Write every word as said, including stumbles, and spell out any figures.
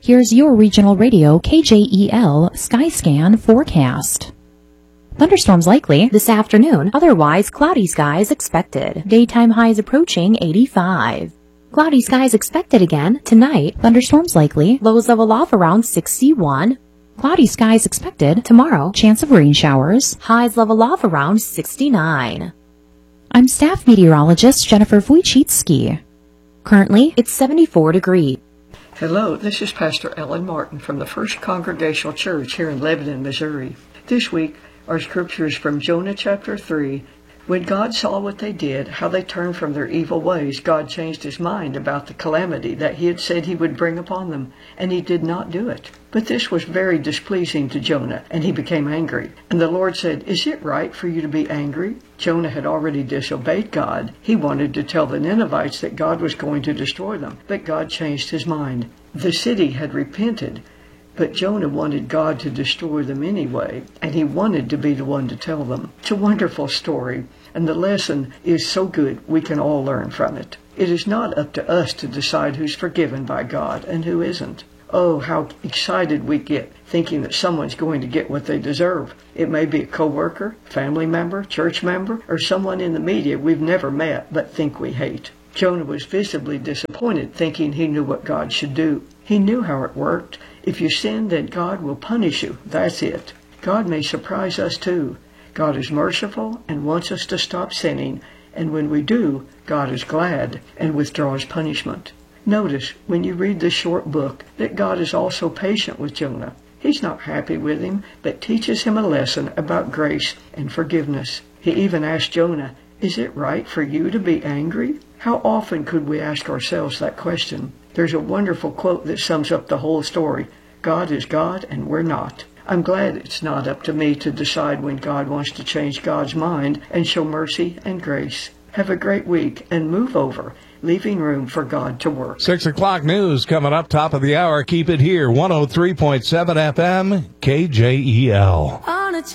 Here's your regional radio K J E L Skyscan forecast. Thunderstorms likely this afternoon, otherwise cloudy skies expected. Daytime highs approaching eighty-five. Cloudy skies expected again tonight. Thunderstorms likely, lows level off around sixty-one. Cloudy skies expected tomorrow. Chance of rain showers. Highs level off around sixty-nine. I'm staff meteorologist Jennifer Wojcicki. Currently, it's seventy-four degrees. Hello, this is Pastor Ellen Martin from the First Congregational Church here in Lebanon, Missouri. This week, our scripture is from Jonah chapter three. When God saw what they did, how they turned from their evil ways, God changed his mind about the calamity that he had said he would bring upon them, and he did not do it. But this was very displeasing to Jonah, and he became angry. And the Lord said, "Is it right for you to be angry?" Jonah had already disobeyed God. He wanted to tell the Ninevites that God was going to destroy them, but God changed his mind. The city had repented, but Jonah wanted God to destroy them anyway, and he wanted to be the one to tell them. It's a wonderful story, and the lesson is so good we can all learn from it. It is not up to us to decide who's forgiven by God and who isn't. Oh, how excited we get thinking that someone's going to get what they deserve. It may be a coworker, family member, church member, or someone in the media we've never met but think we hate. Jonah was visibly disappointed, thinking he knew what God should do. He knew how it worked. If you sin, then God will punish you. That's it. God may surprise us too. God is merciful and wants us to stop sinning, and when we do, God is glad and withdraws punishment. Notice, when you read this short book, that God is also patient with Jonah. He's not happy with him, but teaches him a lesson about grace and forgiveness. He even asked Jonah, "Is it right for you to be angry?" How often could we ask ourselves that question? There's a wonderful quote that sums up the whole story. God is God and we're not. I'm glad it's not up to me to decide when God wants to change God's mind and show mercy and grace. Have a great week and move over, leaving room for God to work. Six o'clock news coming up top of the hour. Keep it here, one oh three point seven F M, K J E L.